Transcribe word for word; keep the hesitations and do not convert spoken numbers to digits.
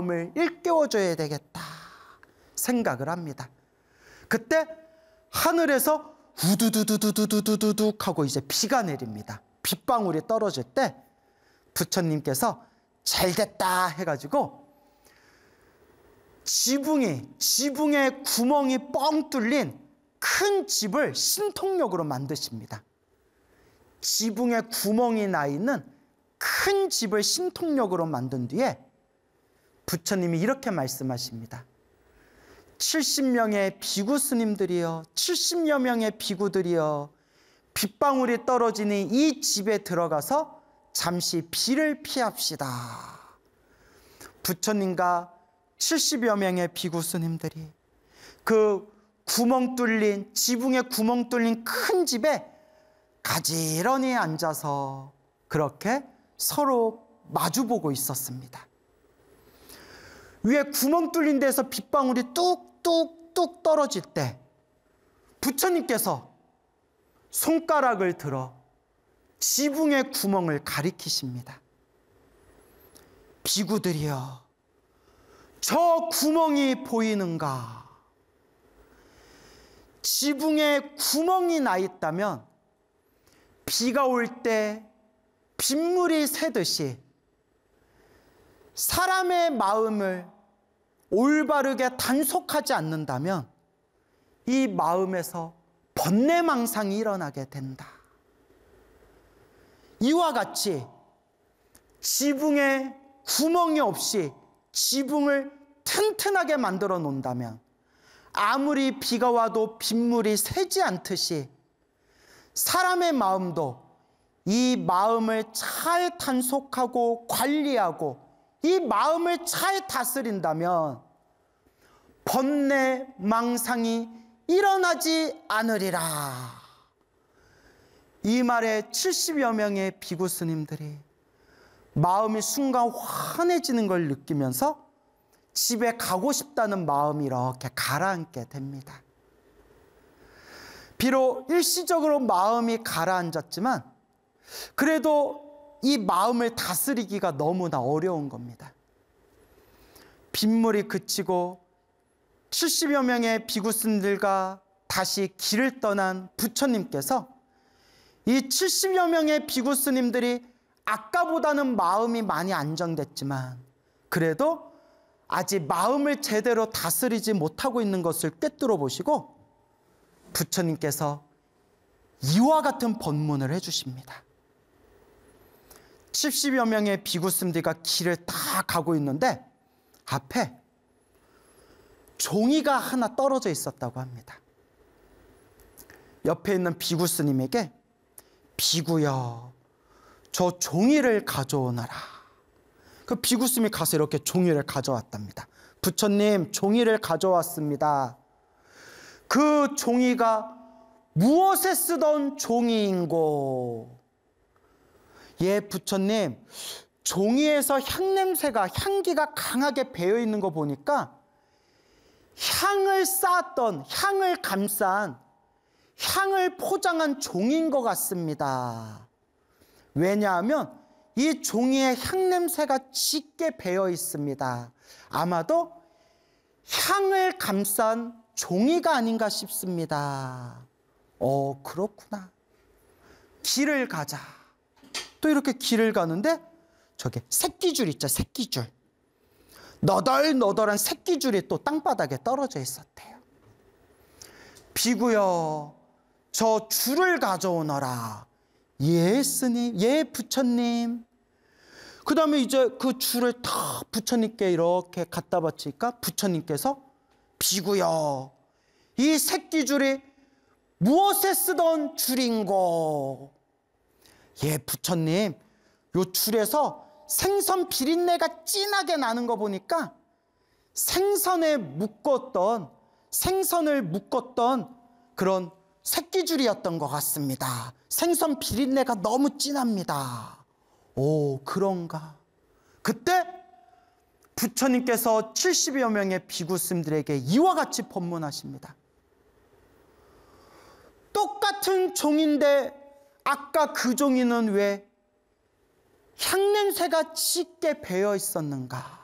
마음을 일깨워줘야 되겠다 생각을 합니다. 그때 하늘에서 우두두두두두두둑 하고 이제 비가 내립니다. 빗방울이 떨어질 때 부처님께서 잘됐다 해가지고 지붕이, 지붕에 구멍이 뻥 뚫린 큰 집을 신통력으로 만드십니다. 지붕에 구멍이 나 있는 큰 집을 신통력으로 만든 뒤에 부처님이 이렇게 말씀하십니다. 칠십 명의 비구 스님들이여, 칠십여 명의 비구들이여, 빗방울이 떨어지는 이 집에 들어가서 잠시 비를 피합시다. 부처님과 칠십여 명의 비구 스님들이 그 구멍 뚫린, 지붕에 구멍 뚫린 큰 집에 가지런히 앉아서 그렇게 서로 마주보고 있었습니다. 위에 구멍 뚫린 데서 빗방울이 뚝뚝뚝 떨어질 때 부처님께서 손가락을 들어 지붕의 구멍을 가리키십니다. 비구들이여, 저 구멍이 보이는가? 지붕에 구멍이 나 있다면 비가 올 때 빗물이 새듯이 사람의 마음을 올바르게 단속하지 않는다면 이 마음에서 번뇌망상이 일어나게 된다. 이와 같이 지붕에 구멍이 없이 지붕을 튼튼하게 만들어 놓는다면 아무리 비가 와도 빗물이 새지 않듯이 사람의 마음도 이 마음을 잘 단속하고 관리하고 이 마음을 잘 다스린다면 번뇌 망상이 일어나지 않으리라. 이 말에 칠십여 명의 비구 스님들이 마음이 순간 환해지는 걸 느끼면서 집에 가고 싶다는 마음이 이렇게 가라앉게 됩니다. 비록 일시적으로 마음이 가라앉았지만 그래도 이 마음을 다스리기가 너무나 어려운 겁니다. 빗물이 그치고 칠십여 명의 비구스님들과 다시 길을 떠난 부처님께서 이 칠십여 명의 비구스님들이 아까보다는 마음이 많이 안정됐지만 그래도 아직 마음을 제대로 다스리지 못하고 있는 것을 꿰뚫어 보시고 부처님께서 이와 같은 법문을 해주십니다. 칠십여 명의 비구스님들과 길을 다 가고 있는데 앞에 종이가 하나 떨어져 있었다고 합니다. 옆에 있는 비구스님에게 비구여, 저 종이를 가져오너라. 그 비구스님이 가서 이렇게 종이를 가져왔답니다. 부처님, 종이를 가져왔습니다. 그 종이가 무엇에 쓰던 종이인고? 예, 부처님, 종이에서 향냄새가, 향기가 강하게 배어있는 거 보니까 향을 쌓았던, 향을 감싼, 향을 포장한 종이인 것 같습니다. 왜냐하면 이 종이에 향냄새가 짙게 배어 있습니다. 아마도 향을 감싼 종이가 아닌가 싶습니다. 어, 그렇구나. 길을 가자. 또 이렇게 길을 가는데 저게 새끼줄 있죠, 새끼줄. 너덜너덜한 새끼줄이 또 땅바닥에 떨어져 있었대요. 비구여, 저 줄을 가져오너라. 예, 스님, 예, 부처님. 그 다음에 이제 그 줄을 다 부처님께 이렇게 갖다 바치니까 부처님께서 비구여, 이 새끼줄이 무엇에 쓰던 줄인고? 예, 부처님, 요 줄에서 생선 비린내가 진하게 나는 거 보니까 생선에 묶었던, 생선을 묶었던 그런 새끼줄이었던 것 같습니다. 생선 비린내가 너무 진합니다. 오, 그런가? 그때 부처님께서 칠십여 명의 비구스님들에게 이와 같이 법문하십니다. 똑같은 종인데 아까 그 종이는 왜 향냄새가 짙게 배어 있었는가?